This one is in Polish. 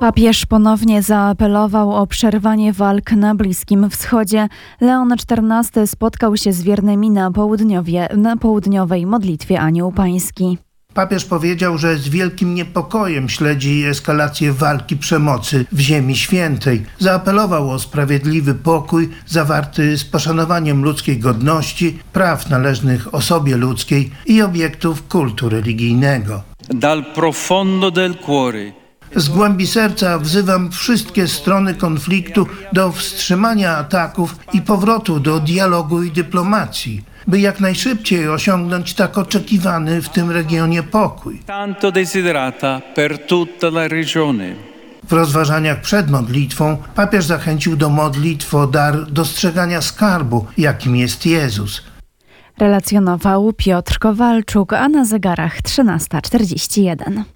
Papież ponownie zaapelował o przerwanie walk na Bliskim Wschodzie. Leon XIV spotkał się z wiernymi na południowej modlitwie Anioł Pański. Papież powiedział, że z wielkim niepokojem śledzi eskalację walki przemocy w Ziemi Świętej. Zaapelował o sprawiedliwy pokój zawarty z poszanowaniem ludzkiej godności, praw należnych osobie ludzkiej i obiektów kultu religijnego. Dal profondo del cuore. Z głębi serca wzywam wszystkie strony konfliktu do wstrzymania ataków i powrotu do dialogu i dyplomacji, by jak najszybciej osiągnąć tak oczekiwany w tym regionie pokój. Tanto desiderata per tutta la regione. W rozważaniach przed modlitwą papież zachęcił do modlitw o dar dostrzegania skarbu, jakim jest Jezus. Relacjonował Piotr Kowalczuk, a na zegarach 13:41.